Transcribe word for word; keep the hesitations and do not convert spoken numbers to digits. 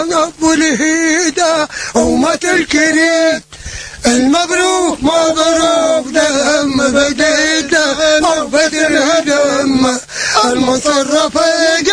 ابو الهدى ومات الكريم المبروك مبروك دم بديده او بدر هدم المصرف